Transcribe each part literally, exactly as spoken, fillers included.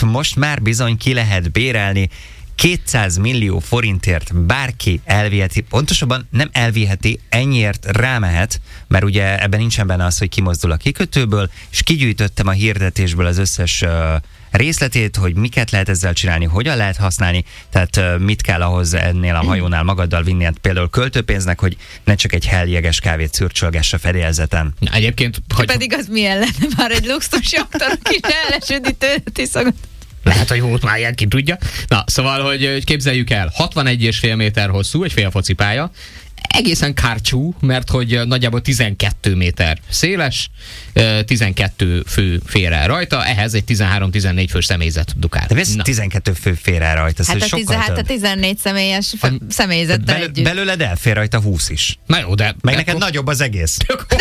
most már bizony ki lehet bérelni. kétszáz millió forintért bárki elviheti, pontosabban nem elviheti, ennyiért rámehet, mert ugye ebben nincsen benne az, hogy kimozdul a kikötőből, és kigyűjtöttem a hirdetésből az összes uh, részletét, hogy miket lehet ezzel csinálni, hogyan lehet használni, tehát uh, mit kell ahhoz ennél a hajónál magaddal vinni, hát például költőpénznek, hogy ne csak egy hell jeges kávét szürcsölgess a fedélzeten. Na, egyébként, hogy... Pedig az milyen lenne már egy luxus jaktor, kis ellesődítőt iszogat. Lehet, hogy volt már ilyen, ki tudja. Na, szóval, hogy, hogy képzeljük el, hatvanegy és fél méter hosszú, egy fél focipálya, egészen kártyú, mert hogy nagyjából tizenkét méter széles, tizenkét fő fér el rajta, ehhez egy tizenhárom-tizennégy fős személyzet dukál. De ez tizenkét fő fér el rajta, hát, a sokkal hát a tizennégy személyes a, személyzettel belő, együtt. Belőled elfér rajta húsz is. Na jó, de... Meg neked akkor... nagyobb az egész.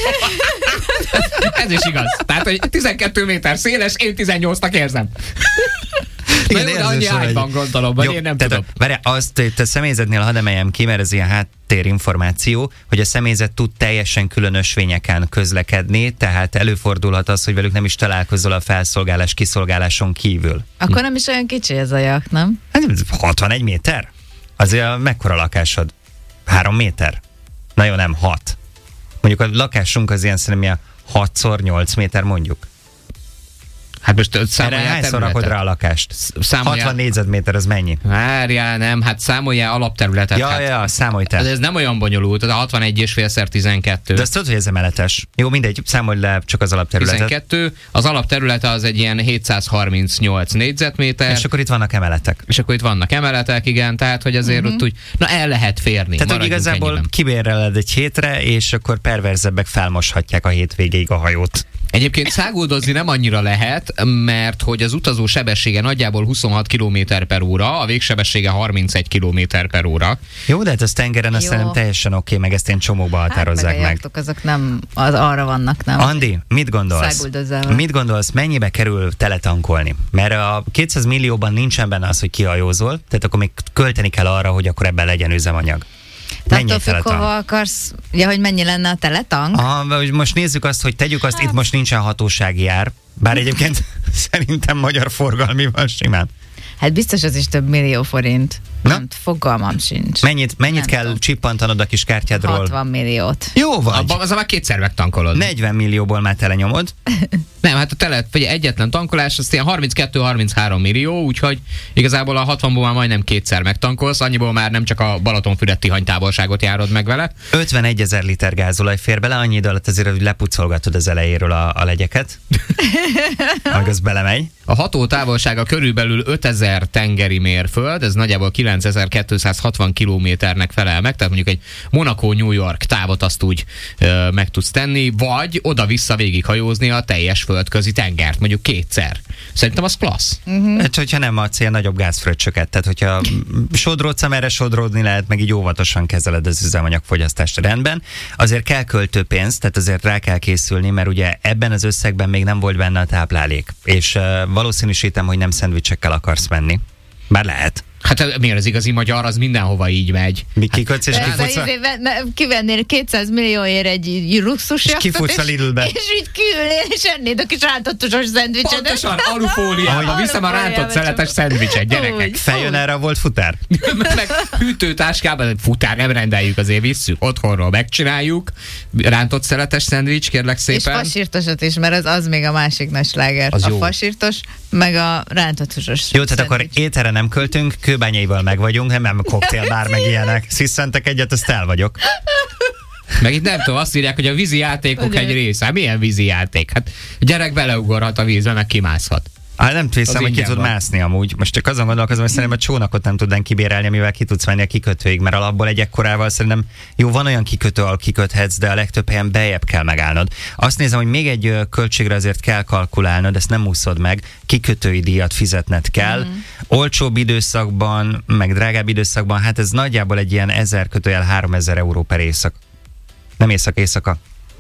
Ez is igaz. Tehát, hogy tizenkét méter széles, én tizennyolcnak érzem. Igen, jó, de annyi ágyban gondolom, vagy én nem tudom. Várj, azt itt a személyzetnél hadd emeljem ki, mert ez ilyen háttérinformáció, hogy a személyzet tud teljesen külön ösvényeken közlekedni, tehát előfordulhat az, hogy velük nem is találkozol a felszolgálás kiszolgáláson kívül. Akkor nem is olyan kicsi ez a jak, nem? hatvanegy méter? Azért mekkora lakásod? három méter? Na jó, nem, hat. Mondjuk a lakásunk az ilyen szerintem ilyen hat-szor nyolc méter mondjuk. Hát most számoljál hányszor rakod rá a lakást? Számoljál... hatvan négyzetméter, az mennyi? Várjál, nem, hát számoljál alapterületet. Ja, hát, ja, számolj te. Ez nem olyan bonyolult, az a hatvanegy és fél szer tizenkettő. De azt tudod, hogy ez emeletes. Jó, mindegy, számolj le csak az alapterületet. tizenkettő, az alapterülete az egy ilyen hétszázharmincnyolc négyzetméter. És akkor itt vannak emeletek. És akkor itt vannak emeletek, igen, tehát hogy azért uh-huh. ott úgy, na el lehet férni. Tehát hogy igazából ennyiben. Kibéreled egy hétre, és akkor perverzebbek felmoshatják a hétvégéig a hajót. Egyébként száguldozni nem annyira lehet, mert hogy az utazó sebessége nagyjából huszonhat kilométer per óra, a végsebessége harmincegy kilométer per óra. Jó, de hát az tengeren azt szerintem teljesen oké, meg ezt én csomóba határozzák hát, meg. Hát azok nem, az arra vannak, nem? Andi, mit gondolsz? Mit gondolsz, mennyibe kerül teletankolni? Mert a kétszáz millióban nincsen benne az, hogy kihajózol, tehát akkor még költeni kell arra, hogy akkor ebben legyen üzemanyag. Attól függ, hova akarsz, ja, hogy mennyi lenne a teletank? Aha, most nézzük azt, hogy tegyük azt, hát. Itt most nincsen hatósági ár, bár egyébként szerintem magyar forgalmi van simán. Hát biztos az is több millió forint. Nem, fogalmam sincs. Mennyit, mennyit kell tudom. Csippantanod a kis kártyádról? hatvan milliót. Jó vagy. Abban az már kétszer megtankolod. negyven millióból már telenyomod. Nem, hát a tele, vagy egyetlen tankolás, az ilyen harminckettő-harminchárom millió, úgyhogy igazából a hatvanból már majdnem kétszer megtankolsz, annyiból már nem csak a Balatonfüred Tihany távolságot járod meg vele. ötvenegy ezer liter gázolaj fér bele, annyi idő alatt azért, hogy lepucolgatod az elejéről a, a legyeket. Meg az belemegy. A ható távolsága körülbelül ötezer tengeri mérföld, ez nagyjából kilencezer-kétszázhatvan kilométernek felel meg, tehát mondjuk egy Monaco-New York távot azt úgy ö, meg tudsz tenni, vagy oda-vissza végighajózni a teljes földközi tengert, mondjuk kétszer. Szerintem az klassz. Uh-huh. Hát, hogyha nem adsz ilyen nagyobb gázfröccsöket, tehát hogyha sodródsz, amerre sodródni lehet, meg így óvatosan kezeled az üzemanyagfogyasztást, rendben. Azért kell költőpénz, tehát azért rá kell készülni, mert ugye ebben az összegben még nem volt benne a táplálék. És uh, valószínűsítem, hogy nem szendvicsekkel akarsz menni. Bár lehet. Hát miért az igazi magyar, az mindenhova így megy. Mi kikötsz és kifutsz a... Kivennél kétszáz millióért egy luxus és kifutsz a Lidlbe. És így kiülnél, és ennéd a kis rántottosos szendvicset. Pontosan, alufóliába viszem a rántott szeletes szendvicset, gyerekek. Feljön erre a volt futár? Meg hűtőtáskában, futár nem rendeljük, azért visszük, otthonról megcsináljuk. Rántott szeletes szendvics, kérlek szépen. És fasírtosat is, mert az, az még a másik nagy sláger. Az a jó. Fasírtos, meg a rántottosos. Jó, tehát akkor ételre nem költünk, Kőbányaival meg vagyunk, nem, nem koktélbár meg ilyenek. Szisszentek egyet, azt el vagyok. Meg itt nem tudom, azt írják, hogy a vízi játékok egy része. Milyen vízi játék? Hát gyerek beleugorhat a vízbe, meg kimászhat. Hát nem hiszem, hogy ki tud mászni amúgy. Most csak azon gondolkozom, hogy szerintem a csónakot nem tudnánk kibérelni, amivel ki tudsz menni a kikötőig, mert alapból egy ekkorával szerintem jó, van olyan kikötő, ahol kiköthetsz, de a legtöbb helyen bejebb kell megállnod. Azt nézem, hogy még egy költségre azért kell kalkulálnod, ezt nem úszod meg, kikötői díjat fizetned kell. Mm. Olcsóbb időszakban, meg drágább időszakban, hát ez nagyjából egy ilyen ezer kötőjel háromezer euró per éjszak. Nem éjszak-éjszaka.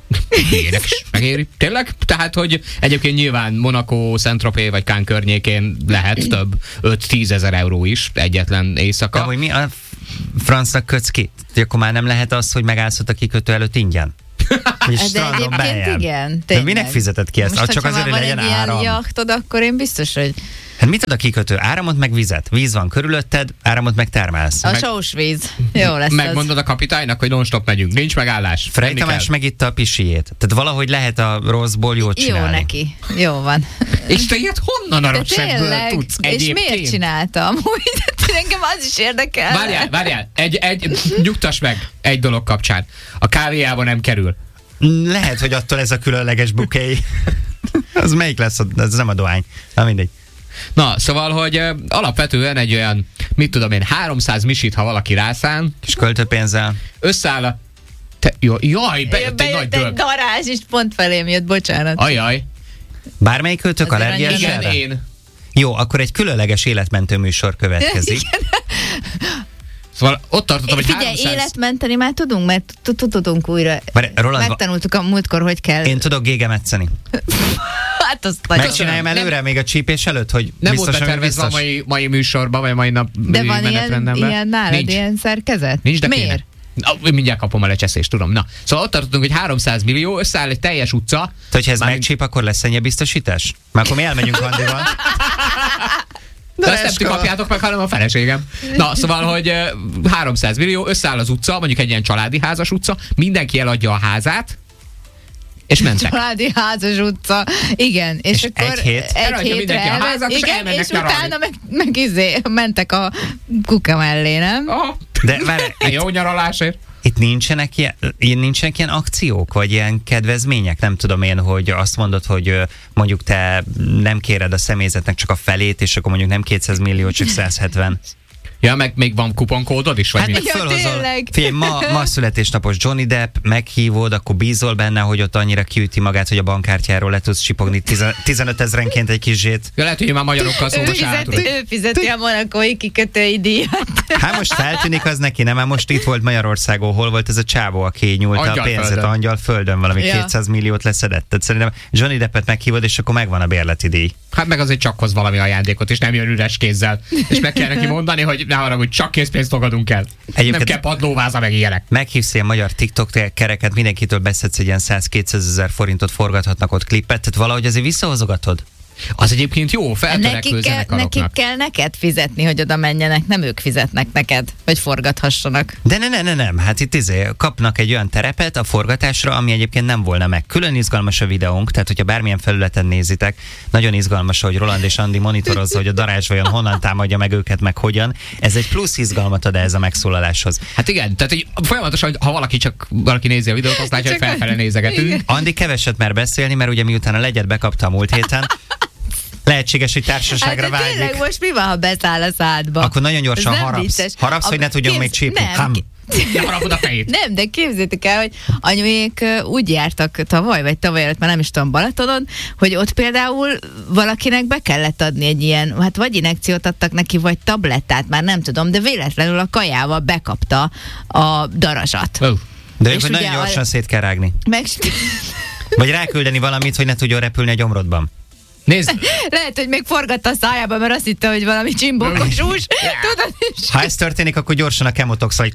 Ének, megéri. Tényleg? Tehát, hogy egyébként nyilván Monaco, Saint-Tropez vagy Cannes környékén lehet több öt-tízezer euró is egyetlen éjszaka. De hogy mi a francnak kötsz ki? Akkor már nem lehet az, hogy megállsz ott a kikötő előtt ingyen? És strandon bejár. Igen, de minek fizetett ki ezt? Most, csak azért, hogy legyen áram. Most, jachtod, akkor én biztos, hogy... Hát mit ad a kikötő? Áramot meg vizet. Víz van körülötted, áramot meg termelsz. A meg... sós víz. Jó lesz. Megmondod az. a kapitánynak, hogy non-stop megyünk. Nincs megállás. Frey Tamás megitta a pisijét. Tehát valahogy lehet a rosszból jót csinálni. Jó neki. Jó van. És te ilyet honnan a rosszabből tudsz egyébként? És miért csináltam? Engem az is érdekel. Várjál, várjál. Egy, egy, nyugtass meg egy dolog kapcsán. A kávéjába nem kerül. Lehet, hogy attól ez a különleges buké. Az melyik lesz? Ez nem a dohány. Na mindegy. Na, szóval, hogy uh, alapvetően egy olyan, mit tudom én, háromszáz misit, ha valaki rászán. Kis költőpénzzel. Összeáll a... Te, jó, jaj, bejött egy nagy dög. egy darázs, és pont felém jött, bocsánat. Ajaj. Bármelyik költök allergiás Igen, erre? én. Jó, akkor egy különleges életmentő műsor következik. Szóval ott tartottam, hogy Figyelj, háromszáz... életmenteni már tudunk, mert tudunk újra. Megtanultuk a múltkor, hogy kell. Én tudok gégemetszeni. Hát azt megcsináljam előre, nem, még a csípés előtt, hogy nem biztos, volt betervezve a mai, mai műsorban, vagy a mai nap de van ilyen, ilyen nálad, Nincs. ilyen szerkezet? Nincs, de miért? Kéne. Na, mindjárt kapom a lecseszést, tudom. Na, szóval ott tartottunk, hogy háromszáz millió, összeáll egy teljes utca. Tehát, hogyha ez Már megcsíp, akkor lesz ennyi biztosítás? Már akkor mi elmegyünk Andival. De ezt nem ti kapjátok meg, hanem a feleségem. Na, szóval, hogy uh, háromszáz millió, összeáll az utca, mondjuk egy ilyen családi házas utca, mindenki eladja a házát, és mentek. Családi házas utca, igen. És, és akkor egy hét. egy hétre a házat, igen, és elmennek és utána meg, meg izé, mentek a kuka mellé, nem? Aha. De várj, jó nyaralásért. Itt nincsenek ilyen, nincsenek ilyen akciók, vagy ilyen kedvezmények? Nem tudom én, hogy azt mondod, hogy mondjuk te nem kéred a személyzetnek csak a felét, és akkor mondjuk nem kétszáz millió, csak száz hetven. Ja, meg még van kuponkódod is, vagy hát mi? meg fölhozol. Figyelj, ma, ma születésnapos Johnny Depp, meghívod, akkor bízol benne, hogy ott annyira kiüti magát, hogy a bankkártyáról le tudsz csipogni tizenöt ezrenként egy kis zsét. Ja, lehet, hogy már magyarokkal szóval fizeti, ő fizeti a monakói kikötői díjat. Hát most feltűnik az neki, nem? Már most itt volt Magyarországon, hol volt ez a csávó, aki nyúlta a pénzet, angyal földön valami ja. kétszáz milliót leszedett. Tehát szerintem Johnny Deppet meghívod, és akkor megvan a bérleti díj. Hát meg azért csak hoz valami ajándékot, és nem jön üres kézzel. És meg kell neki mondani, hogy ne arra, hogy csak készpénzt fogadunk el. Egyébként nem kell padlóváza, meg ilyenek. Meghívsz ilyen magyar TikTok kereket, mindenkitől beszedsz egy ilyen száz-kétszázezer forintot, forgathatnak ott klippet, tehát valahogy azért visszahozogatod? Az egyébként jó, feltörekvő zenekaroknak. Nekik kell neked fizetni, hogy oda menjenek, nem ők fizetnek neked, hogy forgathassanak. De ne, ne, ne, nem, hát itt izé, kapnak egy olyan terepet a forgatásra, ami egyébként nem volna meg. Külön izgalmas a videónk, tehát hogyha bármilyen felületen nézitek, nagyon izgalmas, hogy Roland és Andi monitorozza, hogy a darázs vajon honnan támadja meg őket, meg hogyan. Ez egy plusz izgalmat ad ez a megszólaláshoz. Hát igen, tehát hogy folyamatosan, ha valaki csak valaki nézi a videót, azt látja, hogy felfele nézegetünk. Andi keveset mer beszélni, mert ugye miután a legyet bekapta a múlt héten, lehetséges, hogy társaságra hát, vágyik. Tényleg most mi van, ha beszáll a szádba? Akkor nagyon gyorsan harapsz. Harapsz, hogy ne tudjon még csípni. Nem, ne harapod a fejét. Nem, de képzeljétek el, hogy anyuék úgy jártak tavaly, vagy tavaly előtt, már nem is tudom, Balatonon, hogy ott például valakinek be kellett adni egy ilyen, hát vagy injekciót adtak neki, vagy tablettát, már nem tudom, de véletlenül a kajával bekapta a darazsat. Oh. De ők nagyon gyorsan a... szét kell rágni. Meg... Vagy ráküldeni valamit, hogy ne tudjon repülni a gyomrodban. Nézd! Lehet, hogy még forgatta a szájába, mert azt hitte, hogy valami csimbókos hús. Tudod is? Ha ez történik, akkor gyorsan a kemotox vagy.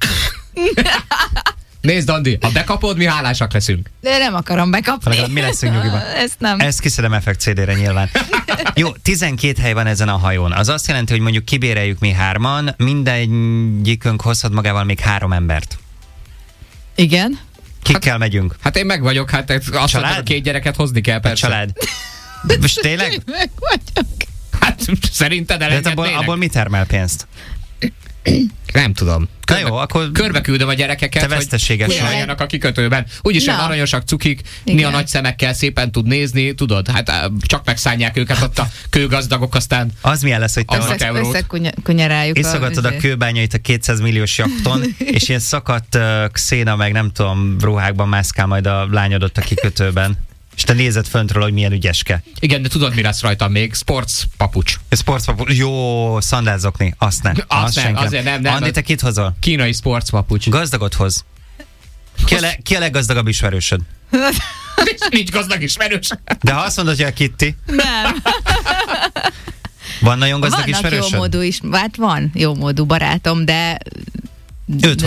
Nézd, Andi, ha bekapod, mi hálásak leszünk. De nem akarom bekapni. Mi leszünk nyugiban. Ezt nem. Ezt kiszedem effekt cé dére nyilván. Jó, tizenkét hely van ezen a hajón. Az azt jelenti, hogy mondjuk kibéreljük mi hárman, mindegyikünk hozhat magával még három embert. Igen. Kikkel hát, megyünk? Hát én meg vagyok, hát azt mondom, a két gyereket hozni kell, persze. A család. Most tényleg? Meg vagyok. Hát szerinted elengednének? Abból, abból mi termel pénzt? Nem tudom. Körbe, jó, akkor körbe küldöm a gyerekeket, te veszteséges hogy álljanak a kikötőben. Úgyis olyan aranyosak, cukik, néha nagy szemekkel szépen tud nézni, tudod, hát csak megszállják őket ott a kőgazdagok, aztán az milyen lesz, hogy te össze, összekunyaráljuk. Iszogatod a, a kőbányait a kétszáz milliós jakton, és ilyen szakadt uh, széna, meg nem tudom, ruhákban mászkál majd a lányod ott a kikötőben. És te nézed föntről, hogy milyen ügyeske. Igen, de tudod, mi lesz rajta még? Sports papucs. Sports papucs. Jó, szandázokni. Azt nem. Azt, azt nem, azért nem. nem Andi, te kit hozol? Kínai sports papucs. Gazdagot hoz. Ki a, le, ki a leggazdagabb ismerősöd? nincs, nincs gazdag ismerős. De ha azt mondod, hogy a Kitty. Nem. Van nagyon gazdag Vannak ismerősöd? jó módú is. Hát van jó módú barátom, de... Őt hozd.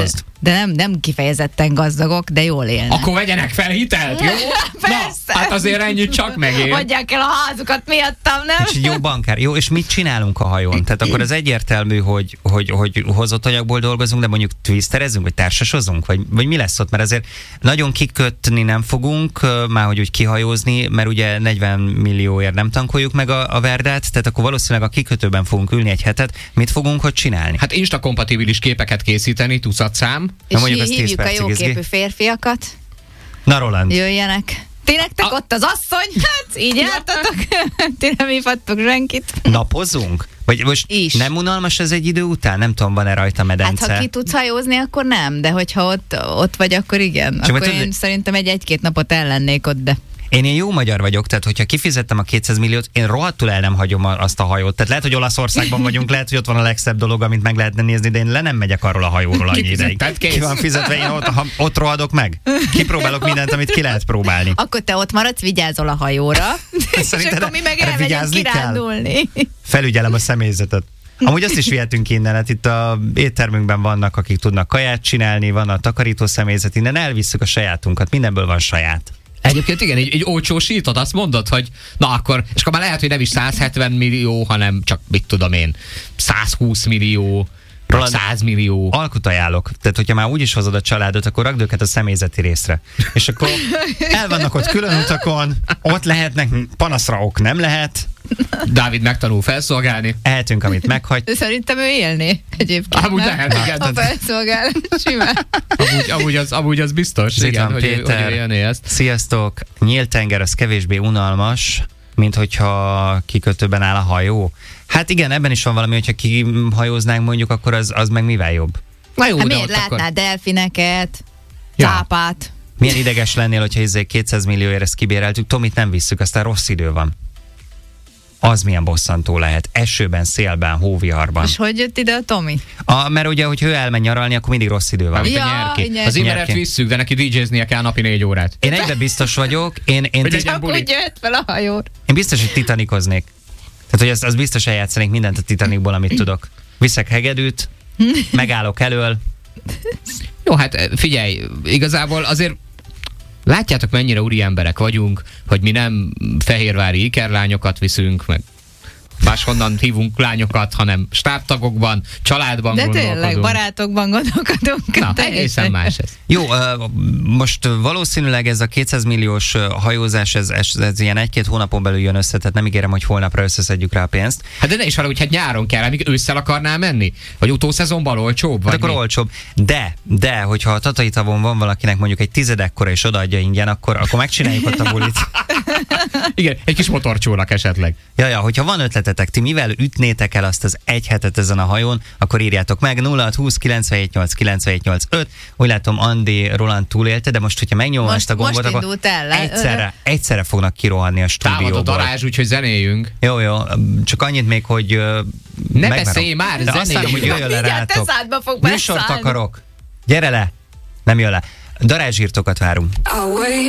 de nem, nem kifejezetten gazdagok, de jól élnek. Akkor vegyenek fel hitelt, jó? Persze. Na, hát azért ennyit csak megér. Hagyják el a házukat miattam, nem? És jó bankár. Jó, és mit csinálunk a hajón? Tehát akkor az egyértelmű, hogy, hogy, hogy hozott anyagból dolgozunk, de mondjuk twisterezünk, vagy társasozunk, vagy, vagy mi lesz ott? Mert azért nagyon kikötni nem fogunk, már hogy úgy kihajózni, mert ugye negyven millióért nem tankoljuk meg a, a verdát, tehát akkor valószínűleg a kikötőben fogunk ülni egy hetet. Mit fogunk ott csinálni? Hát Insta-kompatibilis képeket készíteni, tucatszám. És mondjuk az tíz hívjuk a percig jóképű izgi. férfiakat, Na Roland, jöjjenek. Ti nektek A- ott az asszony? Hát így jártatok. Ti nem hívhattok senkit. napozunk? Vagy most Is. nem unalmas ez egy idő után? Nem tudom, van-e rajta medence? Hát ha ki tudsz hajózni, akkor nem, de hogyha ott, ott vagy, akkor igen. Csak Akkor mert én tudod- szerintem egy egy-két napot ellennék ott, de... Én ilyen jó magyar vagyok, tehát hogyha kifizettem a kétszáz milliót, én rohadtul el nem hagyom a- azt a hajót. Tehát lehet, hogy Olaszországban vagyunk, lehet, hogy ott van a legszebb dolog, amit meg lehetne nézni, de én le nem megyek arról a hajóról annyi ideig. Kifizetted, kész. Ki van fizetve, én ott, ha, ott rohadok meg. Kipróbálok mindent, amit ki lehet próbálni. Akkor te ott maradsz, vigyázol a hajóra, és Szerinted akkor mi meg erre elmegyünk vigyázni kell? kirándulni. Felügyelem a személyzetet. Amúgy azt is vihetünk innen, hát itt a éttermünkben vannak, akik tudnak kaját csinálni, van a takarító személyzet, innen elvisszük a sajátunkat, mindenből van saját. Egyébként igen, egy, egy olcsósított, azt mondod, hogy na akkor, és akkor már lehet, hogy nem is száz hetven millió, hanem csak mit tudom én, száz húsz millió, Roland, száz millió. Alkut ajánlok. Tehát, hogyha már úgyis hozod a családot, akkor rakd őket a személyzeti részre. És akkor el vannak ott külön utakon, ott lehetnek, panaszra ok nem lehet, Dávid megtanul felszolgálni. ehetünk, amit meghagy. De szerintem ő élné egyébként. Amúgy nem? lehet, igen. A felszolgál, simán. Amúgy, amúgy, az, amúgy az biztos, Itt igen, van hogy, ő- Péter. hogy ő élné ezt. Sziasztok! Nyílt tenger az kevésbé unalmas, mint hogyha kikötőben áll a hajó. Hát igen, ebben is van valami, hogyha kihajóznánk mondjuk, akkor az, az meg mivel jobb? Na jó, Hát de miért ott akkor... látnál delfineket, Ja. cápát? Milyen ideges lennél, hogyha izé kétszáz millióért ezt kibéreltük, Tomit nem visszük, aztán rossz idő van. Az milyen bosszantó lehet. Esőben, szélben, hóviharban. És hogy jött ide a Tomi? A, mert ugye, hogy ő elmegy nyaralni, akkor mindig rossz idő van. Mármint Ja, a nyerki. igen. Az Imeret Nyerki. visszük, de neki dé jéznie kell napi négy órát. Én egyben biztos vagyok, én, én, Hogy ti- legyen Csak buli. úgy jött fel a hajóra. én biztos, hogy titanikoznék. Tehát, hogy az, az biztos eljátszanék mindent a Titanicból, amit tudok. Viszek hegedűt, megállok elől. Jó, hát figyelj, igazából azért látjátok, mennyire úri emberek vagyunk, hogy mi nem fehérvári ikerlányokat viszünk, meg máshonnan hívunk lányokat, hanem stábtagokban, családban De gondolkodunk. tényleg, barátokban gondolkodunk. Na, Teljesen. egészen más ez. Jó, ö, most valószínűleg ez a kétszáz milliós ö, hajózás, ez, ez, ez ilyen egy-két hónapon belül jön össze, tehát nem ígérem, hogy holnapra összeszedjük rá a pénzt. Hát de ne is arra, hogy hát nyáron kell, amíg ősszel akarnál menni? Vagy utószezonban olcsóbb? Hát Vagy akkor mi? olcsóbb. De, de, hogyha a Tatai tavon van valakinek mondjuk egy tizedekkora és odaadja ingyen, akkor, akkor megcsináljuk ott a bulit. Igen, egy kis motorcsónak esetleg. Ja, ja, hogyha van ötletetek, ti mivel ütnétek el azt az egy hetet ezen a hajón, akkor írjátok meg nulla hat húsz kilencvenhét nyolc kilencvenhét nyolc öt. Úgy látom, Andi Roland túlélte, de most, hogyha megnyomom Most- ezt a gombot, most akkor indult el. egyszerre, egyszerre fognak kirohanni a Támad a stúdióból. darázs, úgyhogy zenéljünk. Jó, jó, csak annyit még, hogy ö, Ne megvárom. beszélj már, De azt zenéljünk. várom, hogy jöjjön le Mindjárt rátok. eszádba fog Műsort beszállni. akarok. Gyere le. Nem jön le. Darázsírtokat várunk.